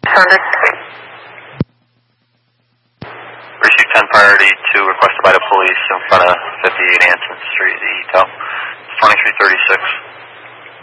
responded. Received 10 priority 2 requested by the police in front of 58 Anson Street, the ETO. 2336.